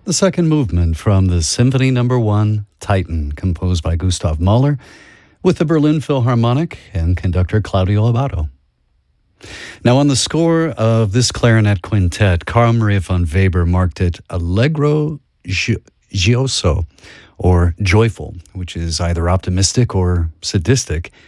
The second movement from the Symphony No. 1, Titan, composed by Gustav Mahler, with the Berlin Philharmonic and conductor Claudio Abbado. Now, on the score of this clarinet quintet, Carl Maria von Weber marked it Allegro Gioso, or joyful, which is either optimistic or sadistic,